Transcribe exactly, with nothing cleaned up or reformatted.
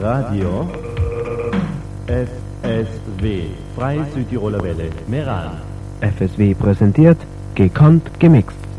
Radio F S W, Freie Südtiroler Welle, Meran. F S W präsentiert Gekonnt gemixt.